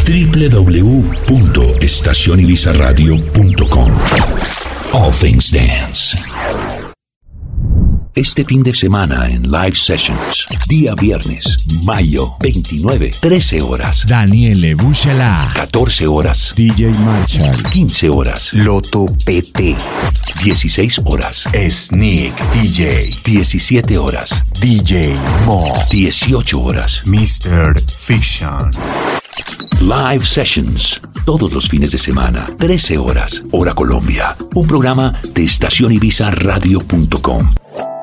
www.estacionibizarradio.com. All Things Dance. Este fin de semana en Live Sessions, día viernes, mayo 29, 13 horas. Daniele Buchala. 14 horas. DJ Marshall. 15 horas. Loto PT. 16 horas. Sneak DJ. 17 horas. DJ Mo. 18 horas. Mr. Fiction. Live Sessions, todos los fines de semana, 13 horas, hora Colombia. Un programa de estacionibizarradio.com.